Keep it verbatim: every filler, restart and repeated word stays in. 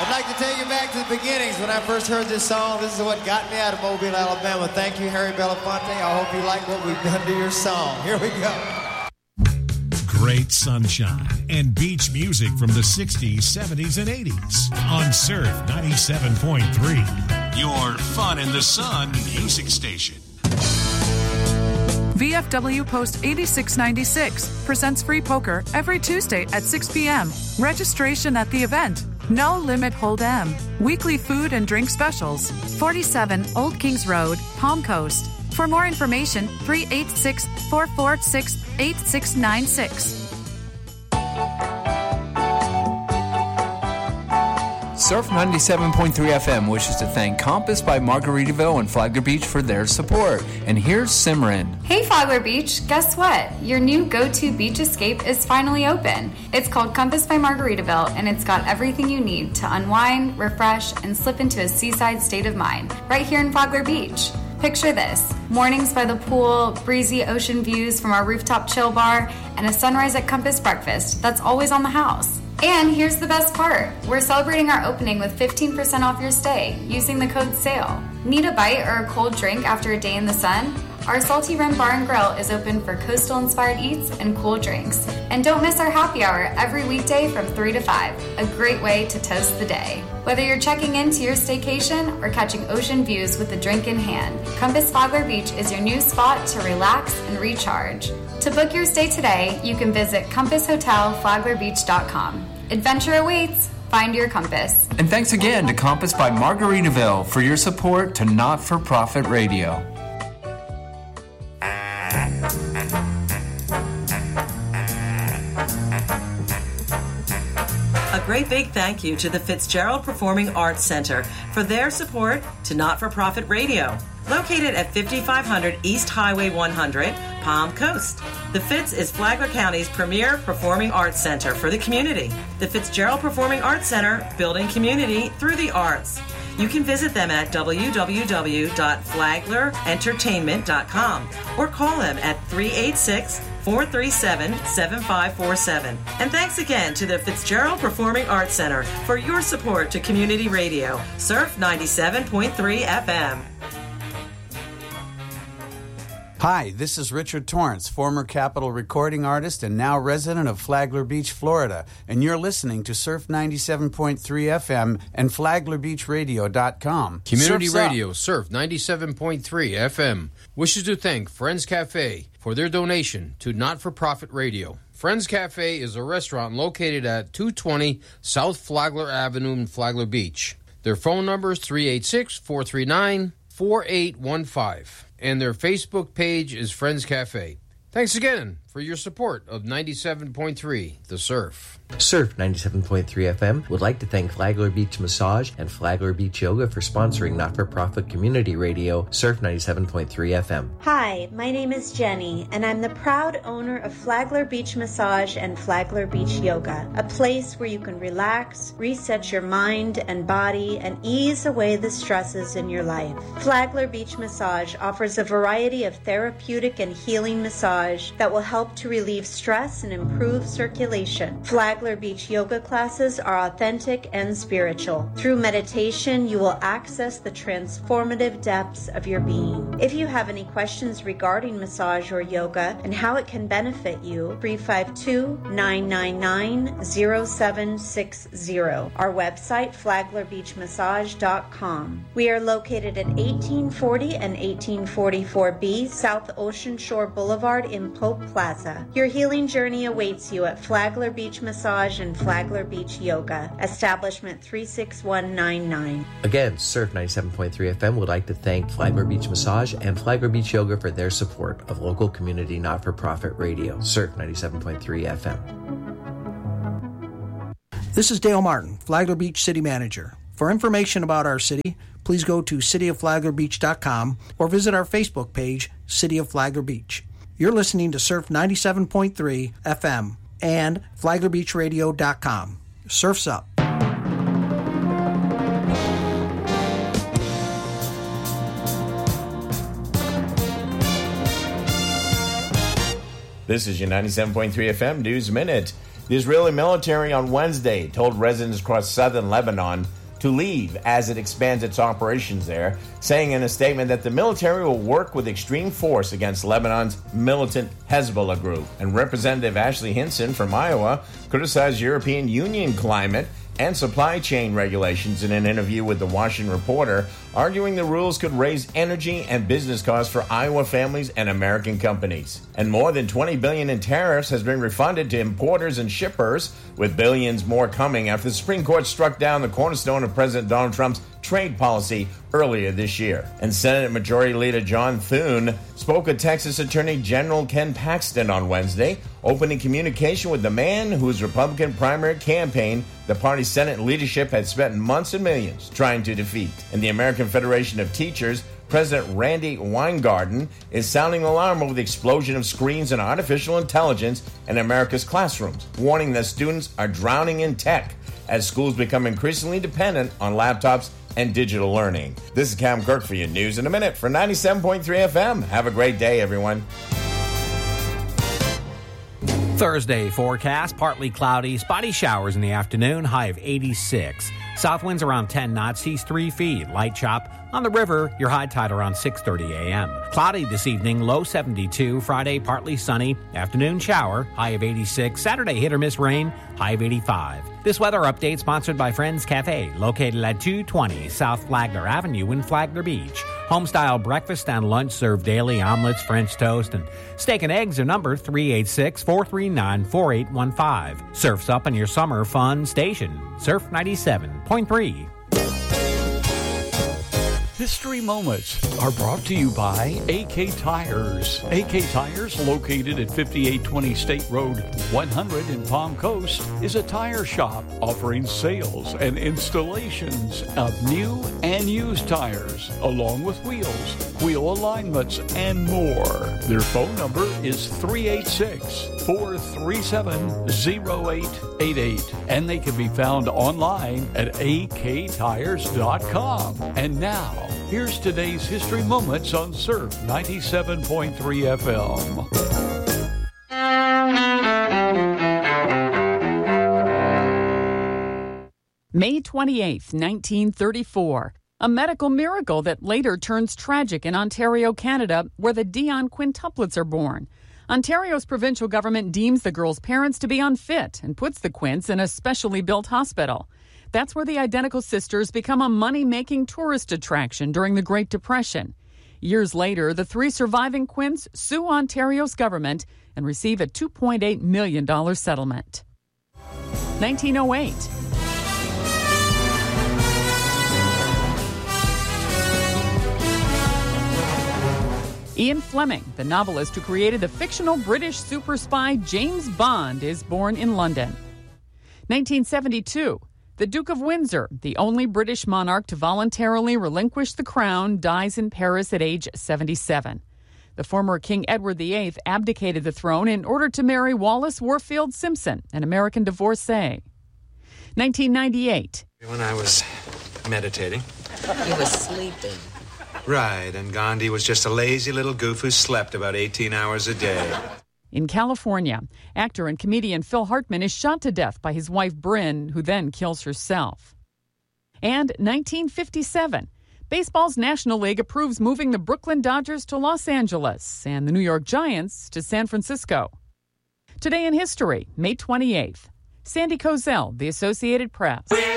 I'd like to take you back to the beginnings when I first heard this song. This is what got me out of Mobile, Alabama. Thank you, Harry Belafonte. I hope you like what we've done to your song. Here we go. Great sunshine and beach music from the sixties, seventies, and eighties on Surf ninety-seven point three. Your fun in the sun music station. V F W Post eighty-six ninety-six presents free poker every Tuesday at six p.m. Registration at the event. No limit hold'em. Weekly food and drink specials. forty-seven Old Kings Road, Palm Coast. For more information, three eight six, four four six, eight six nine six. Surf ninety-seven point three F M wishes to thank Compass by Margaritaville and Flagler Beach for their support. And here's Simran. Hey Flagler Beach, guess what? Your new go-to beach escape is finally open. It's called Compass by Margaritaville, and it's got everything you need to unwind, refresh, and slip into a seaside state of mind right here in Flagler Beach. Picture this: mornings by the pool, breezy ocean views from our rooftop chill bar, and a sunrise at Compass breakfast that's always on the house. And here's the best part. We're celebrating our opening with fifteen percent off your stay using the code SALE. Need a bite or a cold drink after a day in the sun? Our Salty Rim Bar and Grill is open for coastal-inspired eats and cool drinks. And don't miss our happy hour every weekday from three to five. A great way to toast the day. Whether you're checking into your staycation or catching ocean views with a drink in hand, Compass Flagler Beach is your new spot to relax and recharge. To book your stay today, you can visit compass hotel flagler beach dot com. Adventure awaits. Find your compass. And thanks again to Compass by Margaritaville for your support to Not-for-Profit Radio. A great big thank you to the Fitzgerald Performing Arts Center for their support to Not-for-Profit Radio. Located at fifty-five hundred East Highway one hundred, Palm Coast. The Fitz is Flagler County's premier performing arts center for the community. The Fitzgerald Performing Arts Center, building community through the arts. You can visit them at w w w dot flagler entertainment dot com or call them at three eight six, four three seven, seven five four seven. And thanks again to the Fitzgerald Performing Arts Center for your support to community radio. Surf ninety-seven point three F M. Hi, this is Richard Torrance, former Capitol recording artist and now resident of Flagler Beach, Florida, and you're listening to Surf ninety-seven point three F M and flagler beach radio dot com. Community Surf's Radio, up. Surf ninety-seven point three F M, wishes to thank Friends Cafe for their donation to Not-for-Profit Radio. Friends Cafe is a restaurant located at two twenty South Flagler Avenue in Flagler Beach. Their phone number is three eight six, four three nine, four eight one five. And their Facebook page is Friends Cafe. Thanks again for your support of ninety-seven point three The Surf. Surf ninety-seven point three F M would like to thank Flagler Beach Massage and Flagler Beach Yoga for sponsoring not-for-profit community radio, Surf ninety-seven point three F M. Hi, my name is Jenny, and I'm the proud owner of Flagler Beach Massage and Flagler Beach Yoga, a place where you can relax, reset your mind and body, and ease away the stresses in your life. Flagler Beach Massage offers a variety of therapeutic and healing massage that will help to relieve stress and improve circulation. Flagler Beach yoga classes are authentic and spiritual. Through meditation, you will access the transformative depths of your being. If you have any questions regarding massage or yoga and how it can benefit you, three five two, nine nine nine, zero seven six zero. Our website, flagler beach massage dot com. We are located at eighteen forty and eighteen forty-four B South Ocean Shore Boulevard in Pope Plaza. Your healing journey awaits you at Flagler Beach Massage and Flagler Beach Yoga, establishment three six one nine nine. Again, Surf ninety-seven point three F M would like to thank Flagler Beach Massage and Flagler Beach Yoga for their support of local community not-for-profit radio, Surf ninety-seven point three F M. This is Dale Martin, Flagler Beach City Manager. For information about our city, please go to city of flagler beach dot com or visit our Facebook page, City of Flagler Beach. You're listening to Surf ninety-seven point three F M and flagler beach radio dot com. Surf's up. This is your ninety-seven point three F M News Minute. The Israeli military on Wednesday told residents across southern Lebanon to leave as it expands its operations there, saying in a statement that the military will work with extreme force against Lebanon's militant Hezbollah group. And Representative Ashley Hinson from Iowa criticized European Union climate and supply chain regulations in an interview with the Washington Reporter, arguing the rules could raise energy and business costs for Iowa families and American companies. And more than twenty billion dollars in tariffs has been refunded to importers and shippers, with billions more coming after the Supreme Court struck down the cornerstone of President Donald Trump's trade policy earlier this year. And Senate Majority Leader John Thune spoke with Texas Attorney General Ken Paxton on Wednesday, opening communication with the man whose Republican primary campaign the party's Senate leadership had spent months and millions trying to defeat. And the American Federation of Teachers, President Randy Weingarten is sounding alarm over the explosion of screens and artificial intelligence in America's classrooms, warning that students are drowning in tech as schools become increasingly dependent on laptops and digital learning. This is Cam Kirk for your news in a minute for ninety-seven point three F M. Have a great day, everyone. Thursday forecast, partly cloudy, spotty showers in the afternoon, high of eighty-six. South winds around ten knots, seas three feet. Light chop on the river, your high tide around six thirty a.m. Cloudy this evening, low seventy-two. Friday, partly sunny. Afternoon shower, high of eighty-six. Saturday, hit or miss rain, high of eighty-five. This weather update sponsored by Friends Cafe, located at two twenty South Flagler Avenue in Flagler Beach. Homestyle breakfast and lunch served daily, omelets, French toast, and steak and eggs are number three eight six, four three nine, four eight one five. Surf's up on your summer fun station. Surf ninety-seven point three. History Moments are brought to you by A K Tires. A K Tires, located at fifty-eight twenty State Road one hundred in Palm Coast, is a tire shop offering sales and installations of new and used tires, along with wheels, wheel alignments, and more. Their phone number is three eight six, four three seven, zero eight eight eight, and they can be found online at a k tires dot com. And now, here's today's History Moments on Surf ninety-seven point three F M. May twenty-eighth, nineteen thirty-four. A medical miracle that later turns tragic in Ontario, Canada, where the Dion quintuplets are born. Ontario's provincial government deems the girls' parents to be unfit and puts the quints in a specially built hospital. That's where the identical sisters become a money-making tourist attraction during the Great Depression. Years later, the three surviving quints sue Ontario's government and receive a two point eight million dollars settlement. nineteen oh eight. Ian Fleming, the novelist who created the fictional British super spy James Bond, is born in London. nineteen seventy-two. The Duke of Windsor, the only British monarch to voluntarily relinquish the crown, dies in Paris at age seventy-seven. The former King Edward the Eighth abdicated the throne in order to marry Wallace Warfield Simpson, an American divorcee. nineteen ninety-eight. When I was meditating. You were sleeping. Right, and Gandhi was just a lazy little goof who slept about eighteen hours a day. In California, actor and comedian Phil Hartman is shot to death by his wife Bryn, who then kills herself. And nineteen fifty-seven. Baseball's National League approves moving the Brooklyn Dodgers to Los Angeles and the New York Giants to San Francisco. Today in history, May twenty-eighth. Sandy Kozel, The Associated Press.